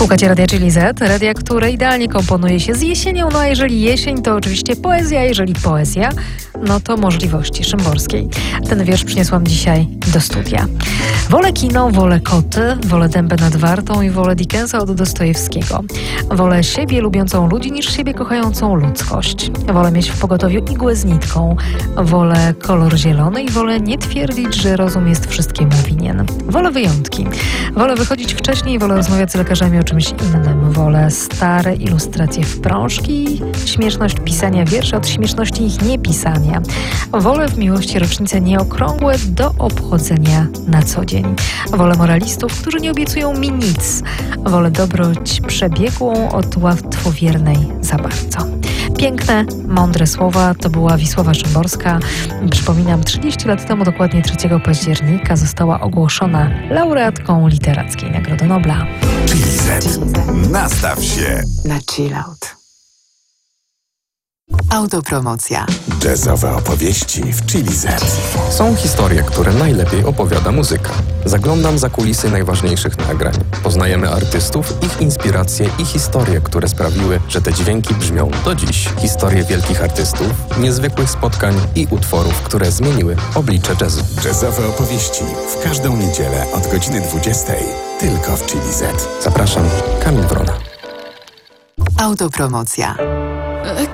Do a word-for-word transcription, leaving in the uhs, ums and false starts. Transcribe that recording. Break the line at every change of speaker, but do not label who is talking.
Słuchacie Radia Chili Z, radia, które idealnie komponuje się z jesienią, no a jeżeli jesień, to oczywiście poezja, jeżeli poezja, no to możliwości Szymborskiej. Ten wiersz przyniosłam dzisiaj do studia. Wolę kino, wolę koty, wolę Dębę nad Wartą i wolę Dickensa od Dostojewskiego. Wolę siebie lubiącą ludzi niż siebie kochającą ludzkość. Wolę mieć w pogotowiu igłę z nitką. Wolę kolor zielony i wolę nie twierdzić, że rozum jest wszystkiemu winien. Wolę wyjątki. Wolę wychodzić wcześniej, wolę rozmawiać z lekarzami o czymś innym. Wolę stare ilustracje w prążki, śmieszność pisania wierszy od śmieszności ich niepisania. Wolę w miłości rocznice nieokrągłe do obchodzenia na co dzień. Wolę moralistów, którzy nie obiecują mi nic. Wolę dobroć przebiegłą od łatwowiernej za bardzo. Piękne, mądre słowa to była Wisława Szymborska. Przypominam, trzydzieści lat temu, dokładnie trzeciego października, została ogłoszona laureatką Literackiej Nagrody Nobla.
Chili Z. Nastaw się
na chill out. Autopromocja.
Jazzowe opowieści w Chili Z.
Są historie, które najlepiej opowiada muzyka. Zaglądam za kulisy najważniejszych nagrań. Poznajemy artystów, ich inspiracje i historie, które sprawiły, że te dźwięki brzmią do dziś. Historie wielkich artystów, niezwykłych spotkań i utworów, które zmieniły oblicze jazzu.
Jazzowe opowieści w każdą niedzielę od godziny dwudziestej tylko w Chili Z.
Zapraszam, Kamil Wrona.
Autopromocja.